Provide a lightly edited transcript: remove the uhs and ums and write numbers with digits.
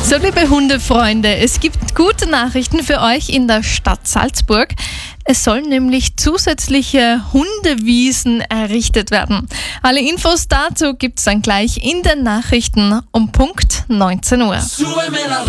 So, liebe Hundefreunde, es gibt gute Nachrichten für euch in der Stadt Salzburg. Es sollen nämlich zusätzliche Hundewiesen errichtet werden. Alle Infos dazu gibt's dann gleich in den Nachrichten um Punkt 19 Uhr.